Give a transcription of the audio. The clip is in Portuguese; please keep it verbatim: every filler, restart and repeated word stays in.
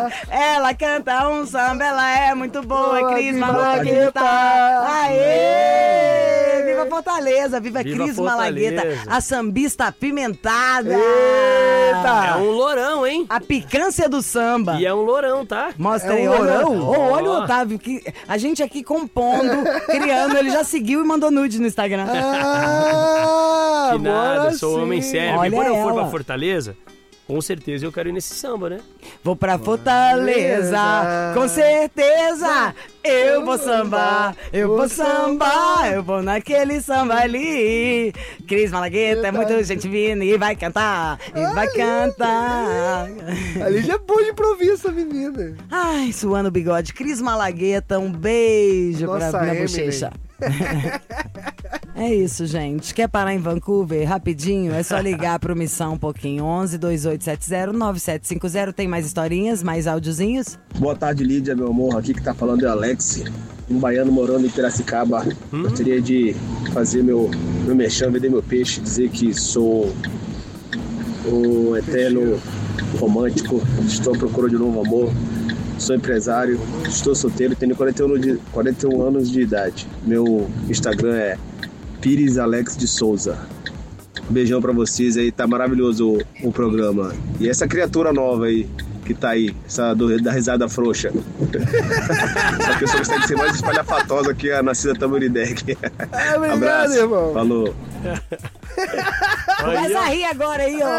Ela canta um samba, ela é muito boa, Boa, Cris viva Malagueta. Aê! Viva Fortaleza, viva, Viva Cris Fortaleza. Malagueta, a sambista apimentada. Eita! É um lourão, hein? A picância do samba. E é um lourão, tá? Mostra É aí, um olha, lourão? oh, olha o Otávio, que a gente aqui compondo, criando, ele já seguiu e mandou nude no Instagram. Ah, Que nada, agora sou sim. homem sério. Olha E quando eu for ela. pra Fortaleza, com certeza eu quero ir nesse samba, né? Vou pra Fortaleza, Fortaleza. com certeza, eu vou sambar, eu vou Vou sambar, eu vou naquele samba ali. Cris Malagueta é muito gente fina e vai cantar, e vai cantar. Ali já é bom de improviso, essa menina. Ai, suando o bigode. Cris Malagueta, um beijo Nossa, pra minha Emily. bochecha. É isso, gente. Quer parar em Vancouver rapidinho? É só ligar pro Missão um pouquinho. onze, dois oito sete zero, nove sete cinco zero. Tem mais historinhas, mais áudiozinhos? Boa tarde, Lídia, meu amor. Aqui que tá falando é o Alex, um baiano morando em Piracicaba. Hum? Gostaria de fazer meu, meu merchan, vender meu peixe, dizer que sou um eterno romântico, estou à procura de um novo amor, sou empresário, estou solteiro, tenho quarenta e um, de, quarenta e um anos de idade. Meu Instagram é Pires Alex de Souza. Um beijão pra vocês aí, tá maravilhoso o, o programa. E essa criatura nova aí, que tá aí, essa do, da risada frouxa. Essa pessoa consegue ser mais espalhafatosa que a Nascida Tamuridec. É, obrigado, Abraço, irmão. falou. Começa a rir agora aí, ó.